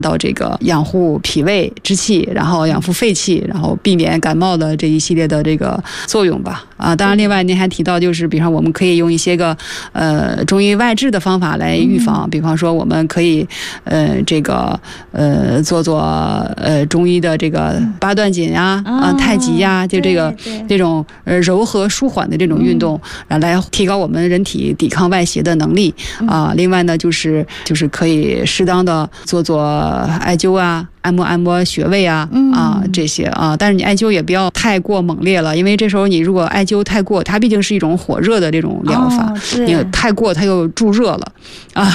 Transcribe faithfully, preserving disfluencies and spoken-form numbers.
到这个养护脾胃之气，然后养护肺气，然后避免感冒的这一系列的这个作用吧。啊，当然，另外您还提到，就是比方我们可以用一些个呃中医外治的方法来预防，比方说我们可以呃这个呃做做呃中医的这个八段锦呀、啊太极呀，就这个这种呃柔和舒缓的这种运动，然后来提高我们人体抵抗外邪的能力啊。另外呢，就是就是可以适当的做做艾灸啊。按摩按摩穴位啊啊这些啊，但是你艾灸也不要太过猛烈了，因为这时候你如果艾灸太过，它毕竟是一种火热的这种疗法， 哦、 你太过它又助热了啊。